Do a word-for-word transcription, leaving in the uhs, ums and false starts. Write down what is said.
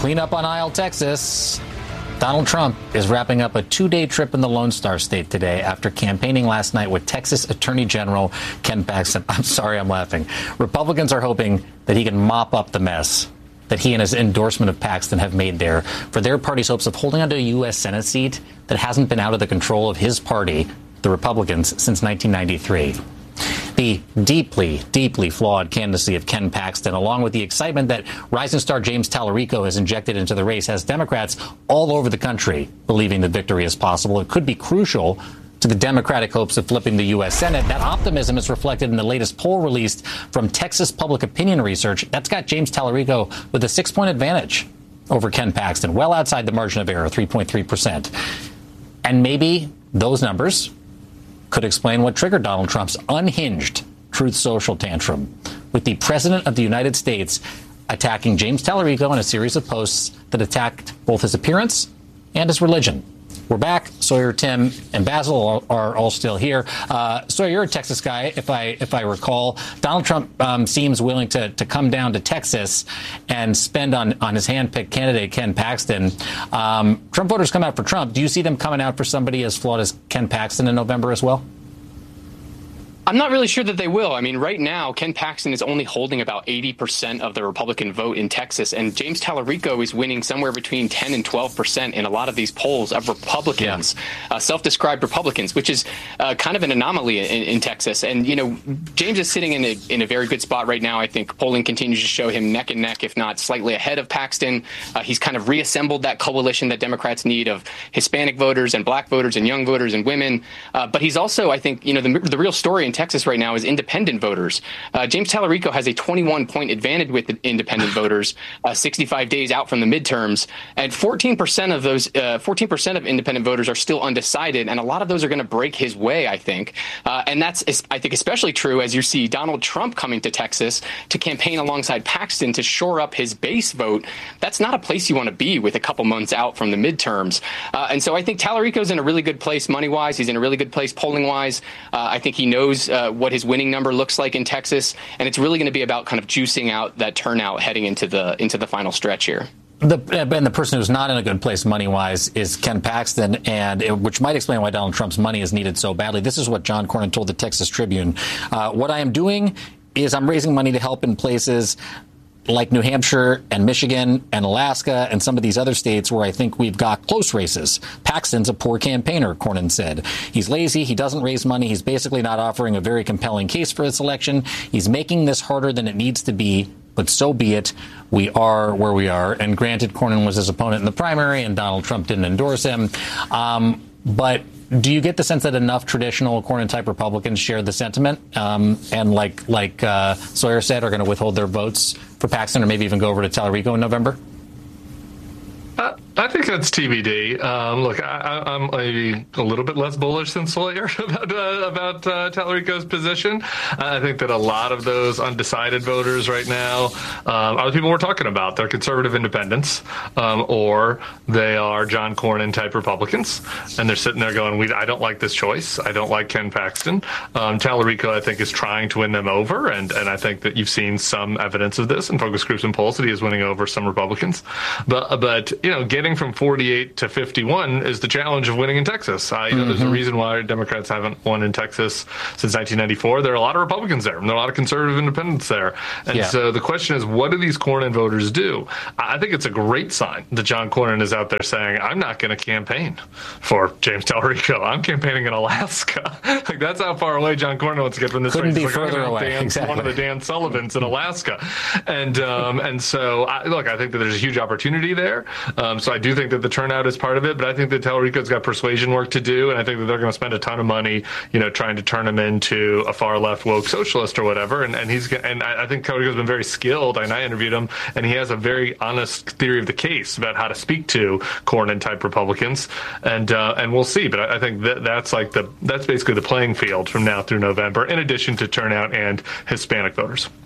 clean up on aisle Texas. Donald Trump is wrapping up a two-day trip in the Lone Star State today after campaigning last night with Texas Attorney General Ken Paxton. I'm sorry, I'm laughing. Republicans are hoping that he can mop up the mess that he and his endorsement of Paxton have made there for their party's hopes of holding onto a U S. Senate seat that hasn't been out of the control of his party, the Republicans, since nineteen ninety-three. The deeply, deeply flawed candidacy of Ken Paxton, along with the excitement that rising star James Talarico has injected into the race, has Democrats all over the country believing that victory is possible. It could be crucial to the Democratic hopes of flipping the U S. Senate. That optimism is reflected in the latest poll released from Texas Public Opinion Research. That's got James Talarico with a six-point advantage over Ken Paxton, well outside the margin of error, three point three percent. And maybe those numbers could explain what triggered Donald Trump's unhinged Truth Social tantrum, with the President of the United States attacking James Talarico in a series of posts that attacked both his appearance and his religion. We're back. Sawyer, Tim, and Basil are all still here. Uh, Sawyer, you're a Texas guy, if I if I recall. Donald Trump um, seems willing to, to come down to Texas and spend on, on his hand-picked candidate, Ken Paxton. Um, Trump voters come out for Trump. Do you see them coming out for somebody as flawed as Ken Paxton in November as well? I'm not really sure that they will. I mean, right now, Ken Paxton is only holding about eighty percent of the Republican vote in Texas, and James Talarico is winning somewhere between ten and twelve percent in a lot of these polls of Republicans, yeah. uh, self-described Republicans, which is uh, kind of an anomaly in, in Texas. And, you know, James is sitting in a, in a very good spot right now. I think polling continues to show him neck and neck, if not slightly ahead of Paxton. Uh, he's kind of reassembled that coalition that Democrats need of Hispanic voters and black voters and young voters and women. Uh, but he's also, I think, you know, the, the real story in Texas right now is independent voters. Uh, James Talarico has a twenty-one point advantage with the independent voters, uh, sixty-five days out from the midterms, and fourteen percent of those, uh, fourteen percent of independent voters are still undecided, and a lot of those are going to break his way, I think. Uh, and that's, I think, especially true as you see Donald Trump coming to Texas to campaign alongside Paxton to shore up his base vote. That's not a place you want to be with a couple months out from the midterms. Uh, and so I think Talarico's in a really good place money-wise. He's in a really good place polling-wise. Uh, I think he knows uh, what his winning number looks like in Texas, and it's really going to be about kind of juicing out that turnout heading into the into the final stretch here. The, and the person who's not in a good place money-wise is Ken Paxton, and it, which might explain why Donald Trump's money is needed so badly. This is what John Cornyn told the Texas Tribune. Uh, what I am doing is I'm raising money to help in places like New Hampshire and Michigan and Alaska and some of these other states where I think we've got close races. Paxton's a poor campaigner, Cornyn said. He's lazy. He doesn't raise money. He's basically not offering a very compelling case for this election. He's making this harder than it needs to be, but so be it. We are where we are. And granted, Cornyn was his opponent in the primary and Donald Trump didn't endorse him. Um, but do you get the sense that enough traditional Cornyn-type Republicans share the sentiment um, and, like like uh, Sawyer said, are going to withhold their votes for Paxton or maybe even go over to Talarico in November? Uh, I think that's T B D. Um, look, I, I'm maybe a little bit less bullish than Sawyer about uh, about uh, Talarico's position. I think that a lot of those undecided voters right now um, are the people we're talking about. They're conservative independents, um, or they are John Cornyn type Republicans, and they're sitting there going, "We, I don't like this choice. I don't like Ken Paxton." Um, Talarico, I think, is trying to win them over, and and I think that you've seen some evidence of this in focus groups and polls that he is winning over some Republicans. But but you know, getting from forty-eight to fifty-one is the challenge of winning in Texas. Uh, you know, mm-hmm. There's a reason why Democrats haven't won in Texas since nineteen ninety-four. There are a lot of Republicans there, and there are a lot of conservative independents there. And yeah. so the question is, what do these Cornyn voters do? I think it's a great sign that John Cornyn is out there saying, I'm not going to campaign for James Talarico. I'm campaigning in Alaska. Like, that's how far away John Cornyn wants to get from this Couldn't race. be like, further away. Dan, exactly. One of the Dan Sullivans in Alaska. And um, and so, I, look, I think that there's a huge opportunity there. Um, so I do think that the turnout is part of it, but I think that Talarico's got persuasion work to do, and I think that they're going to spend a ton of money, you know, trying to turn him into a far left woke socialist or whatever. And, and he's and I think Talarico's been very skilled, and I interviewed him, and he has a very honest theory of the case about how to speak to Cornyn type Republicans, and uh, and we'll see. But I, I think that that's like the that's basically the playing field from now through November, in addition to turnout and Hispanic voters.